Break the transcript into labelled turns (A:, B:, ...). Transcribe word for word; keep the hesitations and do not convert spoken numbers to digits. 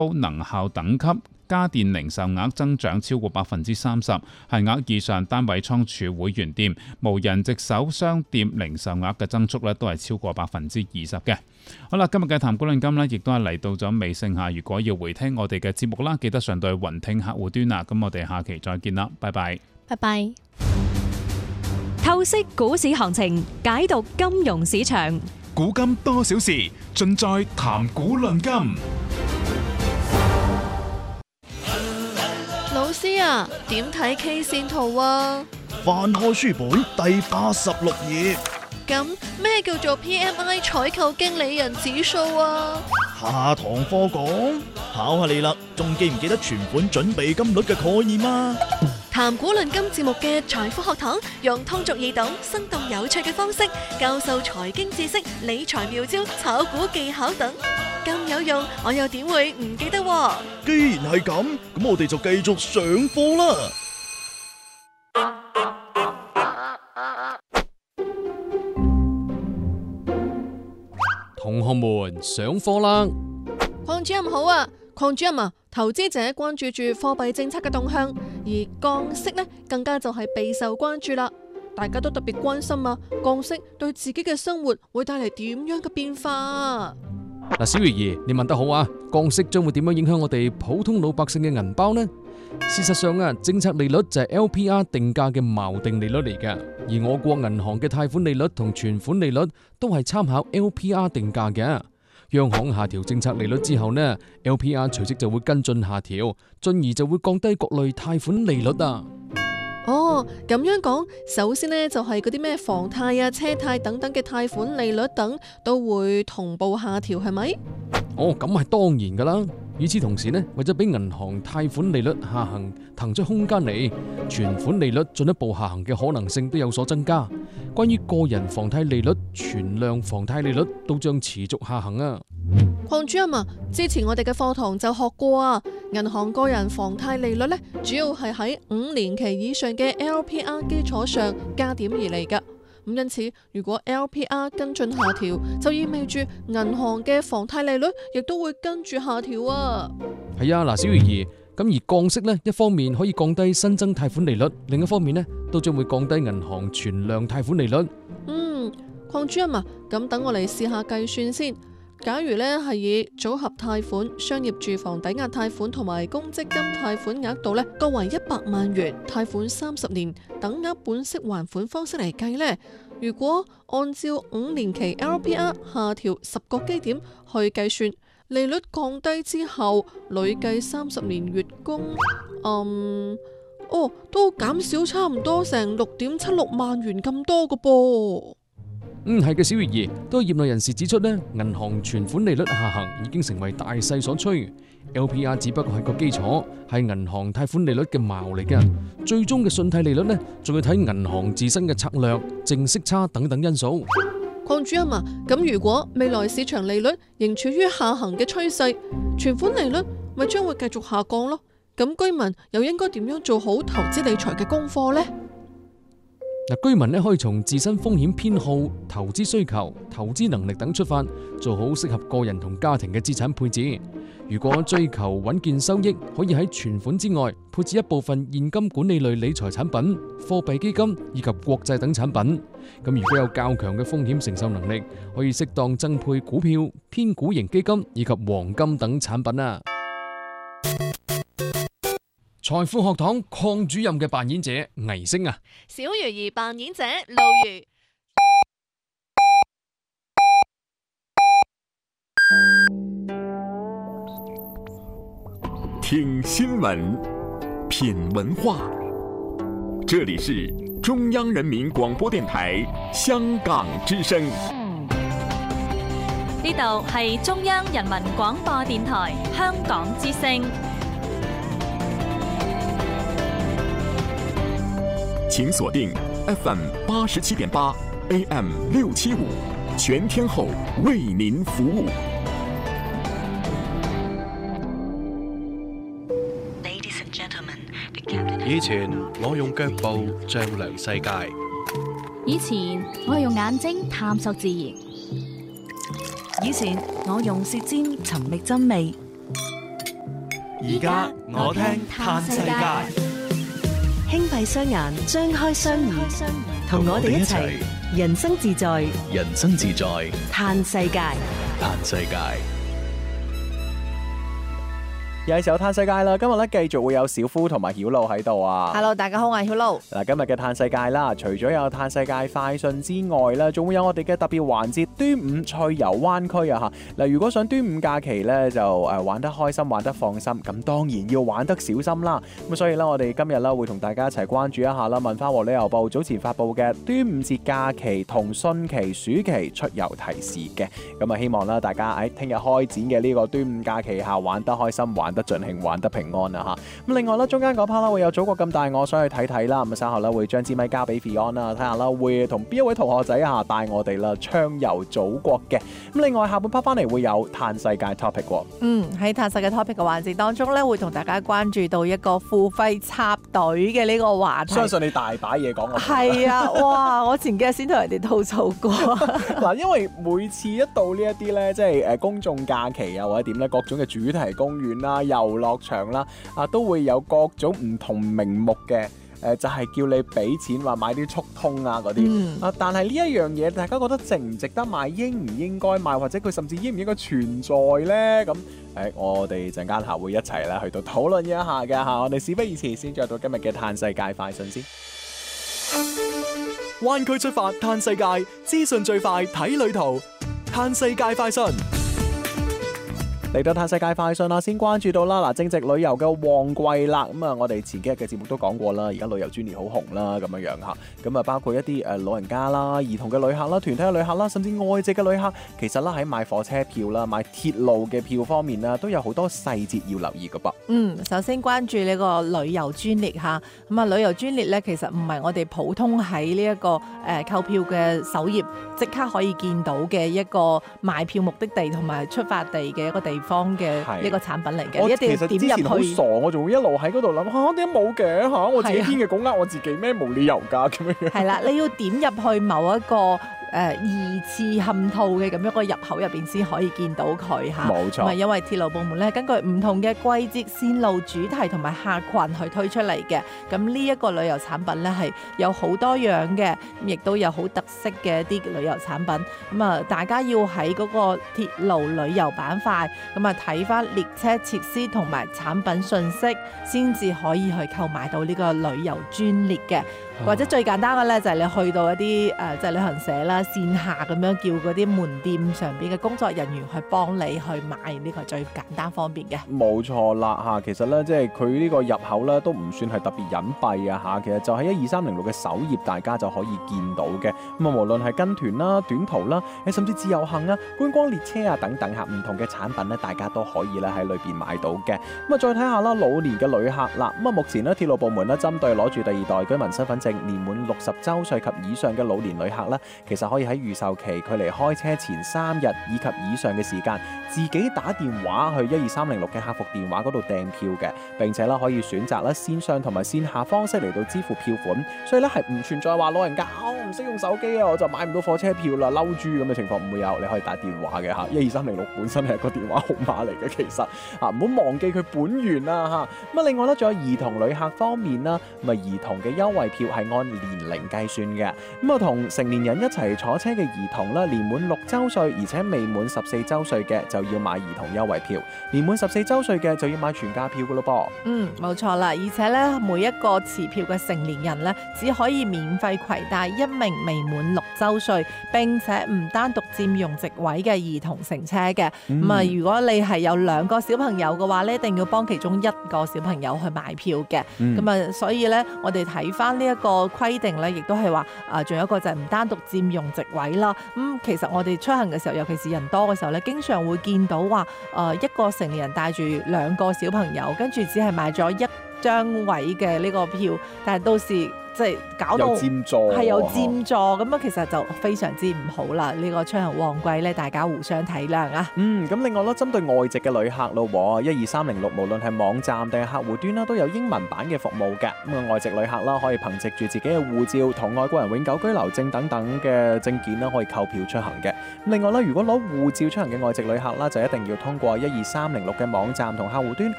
A: 高能效等級家電零售額增長超過百分之三十，係額以上單位倉儲會員店、無人值守商店零售額嘅增速咧都係超過百分之二十嘅。好啦，今日嘅談古論今呢，亦都係嚟到咗尾聲下。如果要回聽我哋嘅節目啦，記得上到雲聽客戶端啦。咁我哋下期再見啦，拜拜。
B: 拜拜。
C: 透析股市行情，解讀金融市場，
D: 古今多少事，盡在談古論今。
B: 老師啊，點睇 K 線圖啊？
E: 翻開書本第八十六頁。
B: 咁咩叫做 P M I 採購經理人指數啊？
E: 下堂課講，考下你啦，仲記唔記得存款準備金率嘅概念啊？
B: 談古論今節目嘅財富學堂，用通俗易懂、生動有趣嘅方式教授財經知識、理財妙招、炒股技巧等，咁有用，我又點會唔記得喎？
E: 既然係咁，咁我哋就繼續上課啦。
F: 同學們上課啦！
B: 鄺主任好啊，鄺主任啊，投資者關注住貨幣政策嘅動向，而降息呢更加就係備受關注啦。大家都特別關心啊，降息對自己嘅生活會帶嚟點樣嘅變化啊？
F: 嗱，小魚兒，你問得好啊！降息將會點樣影響我哋普通老百姓嘅銀包呢？事實上啊，政策利率就係 L P R 定價嘅錨定利率嚟㗎，而我國銀行嘅貸款利率同存款利率都係參考 L P R 定價嘅。央行下調政策利率之後呢 ，L P R 隨即就會跟進下調，進而就會降低各類貸款利率啊。
B: 哦，咁樣講，首先呢就係嗰啲咩房貸啊、車貸等等嘅貸款利率等都會同步下調，係咪？
F: 哦，咁係當然噶啦。與此同時呢，為咗俾銀行貸款利率下行騰出空間嚟，存款利率進一步下行嘅可能性都有所增加。關於個人房貸利率、存量房貸利率都將持續下行啊。
B: 鄺主任啊，之前我哋嘅課堂就學過啊，銀行個人房貸利率呢，主要係喺五年期以上嘅 L P R 基礎上加點而嚟㗎。咁因此，如果 L P R 跟進下調，就意味住銀行嘅房貸利率亦都會跟住下調啊。
F: 係啊，嗱，小魚兒，咁而降息呢，一方面可以降低新增貸款利率，另一方面呢，都將會降低銀行存量貸款利率。
B: 嗯，鄺主任啊，咁等我嚟試下計算先。假如呢係以組合貸款、商業住房抵押貸款同埋公積金貸款額度呢，各為一百萬元，貸款三十年，等額本息還款方式嚟計呢，如果按照五年期 L P R 下調十個基點去計算，利率降低之後，累計三十年月供，嗯，哦，都減少差唔多成六點七六萬元咁多個噃。
F: 嗯，係嘅，小月兒，都有業內人士指出呢，銀行存款利率下行已經成為大勢所趨 ，L P R 只不過係個基礎，係銀行貸款利率嘅錨嚟嘅，最終嘅信貸利率呢，仲要睇銀行自身嘅策略、淨息差等等因素。
B: 鄺主任啊，咁如果未來市場利率仍處於下行嘅趨勢，存款利率咪將會繼續下降咯？咁居民又應該點樣做好投資理財嘅功課呢？
F: 嗱，居民咧可以從自身風險偏好、投資需求、投資能力等出發，做好適合個人同家庭嘅資產配置。如果追求穩健收益，可以喺存款之外配置一部分現金管理類理財產品、貨幣基金以及國債等產品。咁如果有較強嘅風險承受能力，可以適當增配股票、偏股型基金以及黃金等產品啊。財富學堂鄺主任嘅扮演者倪星啊，
B: 小魚兒扮演者路如。
G: 聽新聞，品文化，這裡是中央人民廣播電台香港之聲。
C: 呢度係中央人民廣播電台香港之聲。
G: 請鎖定 F M 八十七點八 A M 六七五，全天候為您服務。
H: 以前我用腳步丈量世界，
I: 以前我用眼睛探索自然，
J: 以前我用舌尖尋覓真味，
E: 而家我聽嘆世界。
J: 輕閉雙眼，張開雙耳，同我哋一齊人生自在，
H: 人生自在，
J: 嘆世界，
H: 嘆世界。
K: 又係時候嘆世界啦！今日咧繼續會有小夫同埋曉露喺度啊
L: ！Hello， 大家好，我係曉露。
K: 嗱，今日嘅嘆世界啦，除咗有嘆世界快訊之外咧，仲會有我哋嘅特別環節端午趣遊灣區啊！吓，嗱，如果想端午假期咧就誒玩得開心、玩得放心，咁當然要玩得小心啦。咁所以咧，我哋今日咧會同大家一齊關注一下啦。文化和旅遊部早前發布嘅端午節假期同汛期暑期出遊提示嘅，咁啊希望啦大家喺聽日開展嘅呢個端午假期下玩得開心、玩得盡興，玩得平安啊吓！咁另外咧，中間嗰 part 啦會有祖國咁大，我想去睇睇啦。咁稍後咧會將支咪交俾 Fion 啦，睇下啦會同邊一位同學仔啊帶我哋啦暢遊祖國嘅。咁另外下半 part 翻嚟會有嘆世界 topic 喎。
L: 嗯，喺嘆世界 topic 嘅環節當中咧，會同大家關注到一個付費插隊嘅呢個話題。
K: 相信你大把嘢講。
L: 係啊，哇！我前幾日先同人哋吐槽過。
K: 嗱，因為每次一到呢一啲咧，即係誒公眾假期啊，或者點咧，各種嘅主題公園啦、遊樂場啦，啊都會有各種唔同名目嘅，誒、呃、就係、是、叫你俾錢話買啲速通啊嗰啲，嗯、啊但係呢一樣嘢，大家覺得值唔值得買，應唔應該買，或者佢甚至應唔應該存在呢？咁誒、呃，我哋陣間下會一齊咧去到討論一下嘅嚇。我哋事不宜遲，先進入到今日嘅嘆世界快訊先。
E: 灣區出發嘆世界，資訊最快睇旅途，嘆世界快訊。
K: 嚟到嘆世界快訊啦，先關注到啦，嗱，正值旅遊嘅旺季啦，咁啊，我哋前幾日嘅節目都講過啦，而家旅遊專列好紅啦，咁樣樣嚇，咁啊，包括一啲誒老人家啦、兒童嘅旅客啦、團體嘅旅客啦，甚至外籍嘅旅客，其實啦喺買火車票啦、買鐵路嘅票方面啦，都有好多細節要留意㗎噃。
L: 嗯，首先關注呢個旅遊專列嚇，咁啊，旅遊專列咧其實唔係我哋普通喺呢一個誒購票嘅首頁即刻可以見到嘅一個買票目的地同埋出發地嘅一個地方嘅呢個產品嚟嘅，一定要點入去。我其實之前好傻，我仲會一路喺嗰度諗嚇點解冇嘅嚇，我自己編嘅稿呃我自己咩？冇理由㗎咁樣。係啦，你要點入去某一個誒二次嵌套嘅咁樣個入口入邊先可以見到佢嚇。冇錯。因為鐵路部門咧根據唔同嘅季節、線路、主題同埋客群去推出嚟嘅。咁呢一個旅遊產品咧係有好多樣嘅，亦都有好特色嘅一啲旅遊產品。咁啊，大家要喺嗰個鐵路旅遊板塊咁啊睇翻列車設施同埋產品信息，先至可以去購買到呢個旅遊專列嘅。或者最簡單嘅咧就係你去到一啲誒即係旅行社啦，線下咁樣叫嗰啲門店上邊嘅工作人員去幫你去買，呢個最簡單方便嘅。冇錯啦嚇，其實咧即係佢呢個入口咧都唔算係特別隱蔽啊嚇，其實就喺一二三零六嘅首頁，大家就可以見到嘅。咁啊，無論係跟團啦、短途啦，誒甚至自由行啊、觀光列車啊等等嚇，唔同嘅產品咧，大家都可以咧喺裏邊買到嘅。咁啊，再睇下啦，老年嘅旅客啦，咁啊，目前咧鐵路部門咧針對攞住第二代居民身份證年滿六十週歲及以上嘅老年旅客咧，其實可以喺預售期距離開車前三日以及以上嘅時間，自己打電話去一二三零六嘅客服電話嗰度訂票嘅，並且咧可以選擇咧線上同埋線下方式嚟到支付票款，所以咧係唔存在話老人家我唔識用手機啊，我就買唔到火車票啦，嬲豬咁嘅情況唔會有，你可以打電話嘅嚇，一二三零六本身係個電話號碼嚟嘅，其實啊唔好忘記佢本源啊嚇。咁啊另外咧仲有兒童旅客方面啦，咁啊兒童嘅優惠票係按年齡計算嘅，咁啊同成年人一齊坐車嘅兒童啦，年滿六週歲而且未滿十四週歲嘅就要買兒童優惠票，年滿十四週歲嘅就要買全價票噶咯噃。嗯，冇錯啦，而且咧每一個持票嘅成年人咧，只可以免費攜帶一名未滿六週歲並且唔單獨佔用席位嘅兒童乘車嘅。咁啊、嗯，如果你係有兩個小朋友嘅話咧，一定要幫其中一個小朋友去買票嘅。咁、嗯、啊，所以咧我哋睇翻呢一個規定咧，亦都係話啊，仲有一個就係唔單獨佔用席位啦。咁、嗯、其實我哋出行嘅時候，尤其是人多嘅時候咧，經常會見到話，誒、呃、一個成年人帶住兩個小朋友，跟住只係買咗一張位嘅呢個票，但係到時即係搞到係有佔座咁啊，其實就非常之唔好啦。呢、這個出行旺季咧，大家互相體諒啊。嗯，咁另外咧，針對外籍嘅旅客咯，一二三零六無論係網站定係客戶端啦，都有英文版嘅服務嘅。咁啊，外籍旅客啦，可以憑藉住自己嘅護照同外國人永久居留證等等嘅證件啦，可以購票出行嘅。另外咧，如果攞護照出行嘅外籍旅客啦，就一定要通過一二三零六嘅網站同客戶端